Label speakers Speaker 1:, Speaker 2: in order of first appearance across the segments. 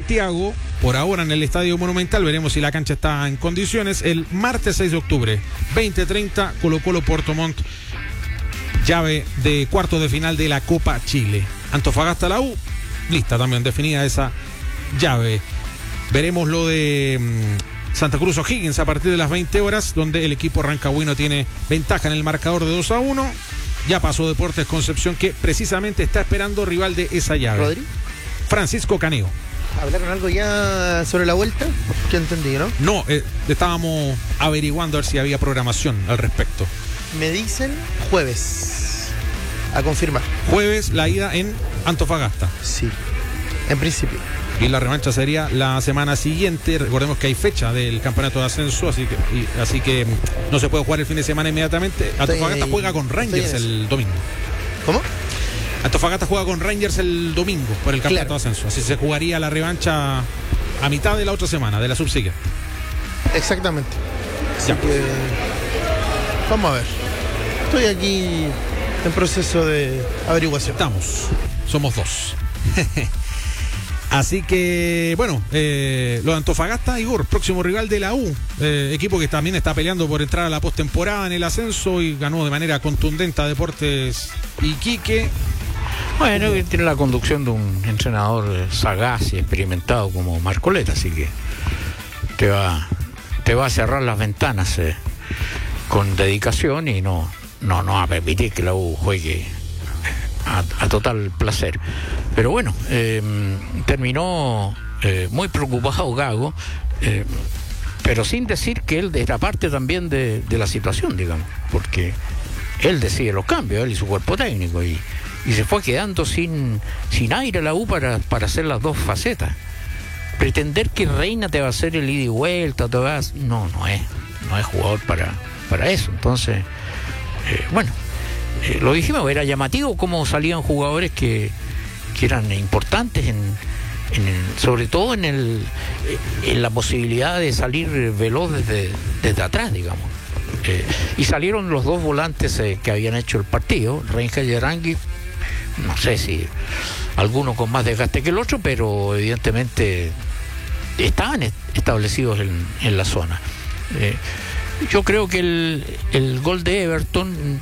Speaker 1: Santiago, por ahora en el Estadio Monumental, veremos si la cancha está en condiciones. El martes 6 de octubre, 20:30, Colo-Colo Puerto Montt, llave de cuartos de final de la Copa Chile. Antofagasta la U, lista también definida esa llave. Veremos lo de Santa Cruz O'Higgins a partir de las 20 horas, donde el equipo rancagüino tiene ventaja en el marcador de 2-1. Ya pasó Deportes Concepción, que precisamente está esperando rival de esa llave.
Speaker 2: ¿Rodri?
Speaker 1: Francisco Caneo.
Speaker 2: ¿Hablaron algo ya sobre la vuelta? ¿Qué entendí, no?
Speaker 1: No, estábamos averiguando a ver si había programación al respecto.
Speaker 2: Me dicen jueves. A confirmar.
Speaker 1: Jueves la ida en Antofagasta.
Speaker 2: Sí, en principio.
Speaker 1: Y la revancha sería la semana siguiente. Recordemos que hay fecha del campeonato de ascenso, así que no se puede jugar el fin de semana inmediatamente. Antofagasta juega con Rangers el domingo.
Speaker 2: ¿Cómo?
Speaker 1: Antofagasta juega con Rangers el domingo por el campeonato de ascenso. Así se jugaría la revancha a mitad de la otra semana, de la subsiguiente.
Speaker 2: Exactamente. Así que vamos a ver. Estoy aquí en proceso de averiguación.
Speaker 1: Somos dos. Así que, bueno, lo de Antofagasta, Igor, próximo rival de la U, equipo que también está peleando por entrar a la postemporada en el ascenso y ganó de manera contundente a Deportes Iquique.
Speaker 3: Bueno, tiene la conducción de un entrenador sagaz y experimentado como Marcoleta, así que te va a cerrar las ventanas con dedicación y no va a permitir que la U juegue a total placer. Pero bueno, terminó muy preocupado Gago, pero sin decir que él era parte también de la situación, digamos, porque él decide los cambios, él y su cuerpo técnico, y se fue quedando sin aire la U para hacer las dos facetas. Pretender que Reina te va a hacer el ida y vuelta, no es jugador para eso. Entonces, bueno, lo dijimos, era llamativo cómo salían jugadores que eran importantes sobre todo en la posibilidad de salir veloz desde atrás, digamos. Y salieron los dos volantes que habían hecho el partido, Reinja y Arangui. No sé si alguno con más desgaste que el otro, pero evidentemente estaban establecidos en la zona. Yo creo que el gol de Everton...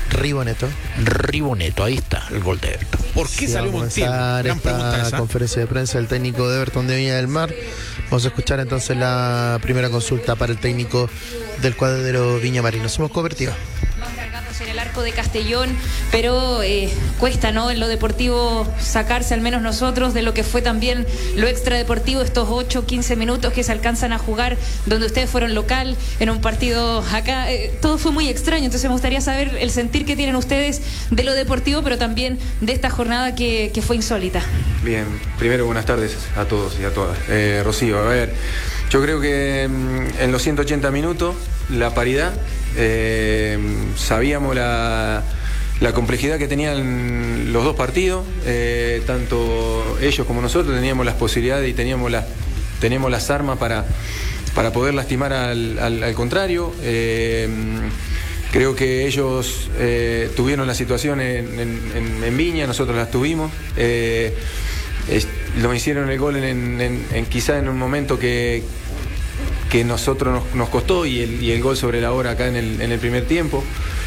Speaker 3: Riboneto, ahí está el gol de Everton.
Speaker 1: ¿Por qué salió Montiel?
Speaker 2: Gran pregunta esa. Conferencia de prensa del técnico de Everton de Viña del Mar. Vamos a escuchar entonces la primera consulta para el técnico del cuadro Viña Marino. Somos convertidos.
Speaker 4: En el arco de Castellón, pero cuesta, ¿no?, en lo deportivo sacarse, al menos nosotros, de lo que fue también lo extradeportivo, estos 8-15 minutos que se alcanzan a jugar, donde ustedes fueron local, en un partido acá, todo fue muy extraño. Entonces me gustaría saber el sentir que tienen ustedes de lo deportivo, pero también de esta jornada que fue insólita.
Speaker 5: Bien, primero buenas tardes a todos y a todas. Rocío, a ver, yo creo que en los 180 minutos, la paridad, sabíamos la complejidad que tenían los dos partidos, tanto ellos como nosotros teníamos las posibilidades y teníamos las armas para poder lastimar al contrario. Creo que ellos tuvieron la situación en Viña, nosotros las tuvimos. Lo hicieron el gol quizá en un momento que nosotros nos costó y el gol sobre la hora acá en el primer tiempo.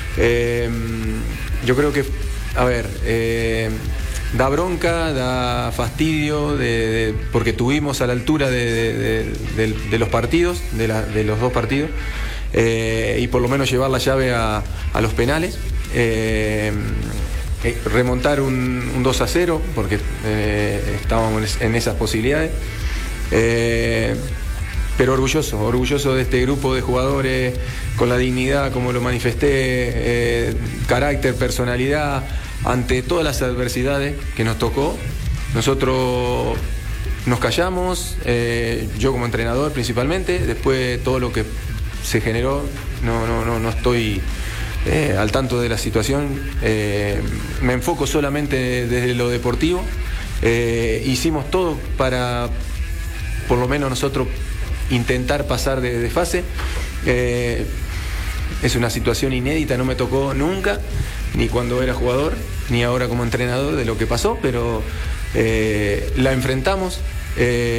Speaker 5: Yo creo que, a ver, da bronca, da fastidio, porque tuvimos a la altura de los partidos, de los dos partidos, y por lo menos llevar la llave a los penales. Remontar un 2-0, porque estábamos en esas posibilidades. Pero orgulloso de este grupo de jugadores, con la dignidad, como lo manifesté, carácter, personalidad, ante todas las adversidades que nos tocó. Nosotros nos callamos, yo como entrenador principalmente, después todo lo que se generó, no estoy al tanto de la situación, me enfoco solamente desde lo deportivo. Hicimos todo para, por lo menos nosotros, intentar pasar de fase. Es una situación inédita, no me tocó nunca, ni cuando era jugador, ni ahora como entrenador, de lo que pasó, pero la enfrentamos.